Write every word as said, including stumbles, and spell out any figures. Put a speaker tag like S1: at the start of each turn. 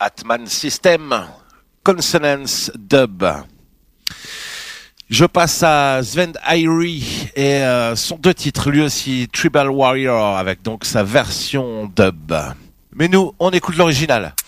S1: Atman System, Consonance Dub. Je passe à Sven Irie et euh, son deux titres, lui aussi Tribal Warrior, avec donc sa version dub. Mais nous, on écoute l'original.